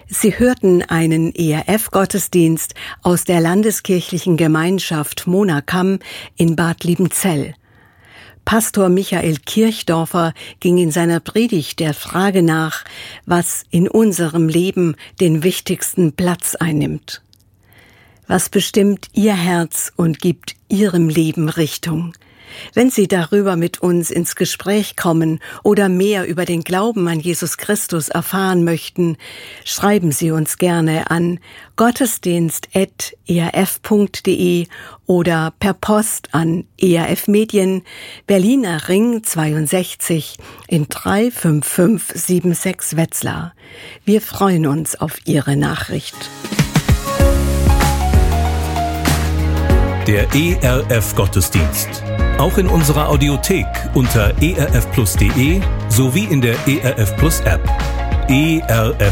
Sie hörten einen ERF-Gottesdienst aus der Landeskirchlichen Gemeinschaft Monacam in Bad Liebenzell. Pastor Michael Kirchdorfer ging in seiner Predigt der Frage nach, was in unserem Leben den wichtigsten Platz einnimmt. Was bestimmt Ihr Herz und gibt Ihrem Leben Richtung? Wenn Sie darüber mit uns ins Gespräch kommen oder mehr über den Glauben an Jesus Christus erfahren möchten, schreiben Sie uns gerne an gottesdienst@erf.de oder per Post an ERF Medien, Berliner Ring 62 in 35576 Wetzlar. Wir freuen uns auf Ihre Nachricht. Der ERF-Gottesdienst. Auch in unserer Audiothek unter erfplus.de sowie in der ERF Plus App. ERF